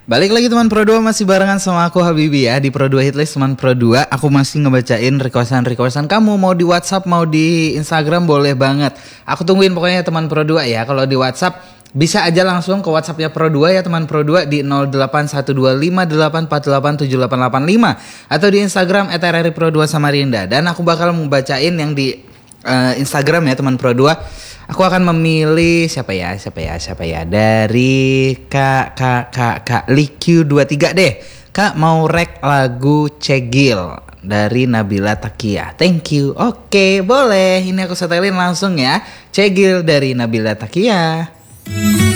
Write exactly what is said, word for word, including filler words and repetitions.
Balik lagi teman Pro dua, masih barengan sama aku Habibi ya. Di Pro dua Hitlist teman Pro dua, aku masih ngebacain requestan-requestan kamu. Mau di WhatsApp, mau di Instagram, boleh banget. Aku tungguin pokoknya teman Pro dua ya. Kalau di WhatsApp bisa aja langsung ke WhatsAppnya Pro dua ya teman Pro dua di nol delapan satu dua lima delapan empat delapan tujuh delapan delapan lima. Atau di Instagram et r r i pro dua Samarinda. Dan aku bakal membacain yang di uh, Instagram ya teman Pro dua. Aku akan memilih siapa ya, siapa ya, siapa ya dari Kak Kak Kak Kak Liq dua tiga deh. Kak mau rek lagu Cegil dari Nabila Takia. Thank you. Oke, boleh. Ini aku setelin langsung ya. Cegil dari Nabila Takia.